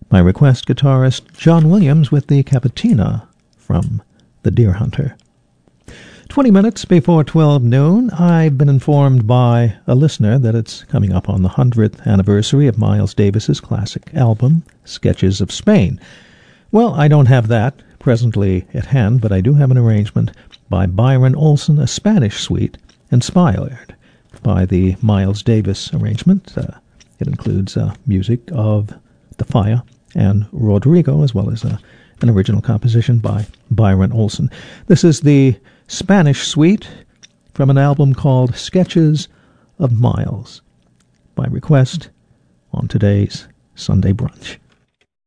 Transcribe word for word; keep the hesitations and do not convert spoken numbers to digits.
My request, guitarist John Williams with the Capatina from The Deer Hunter. Twenty minutes before twelve noon, I've been informed by a listener that it's coming up on the hundredth anniversary of Miles Davis's classic album, Sketches of Spain. Well, I don't have that presently at hand, but I do have an arrangement by Byron Olson, a Spanish suite, inspired by the Miles Davis arrangement. Uh, it includes uh, music of The Fire and Rodrigo, as well as uh, an original composition by Byron Olson. This is the Spanish suite from an album called Sketches of Miles, by request on today's Sunday Brunch.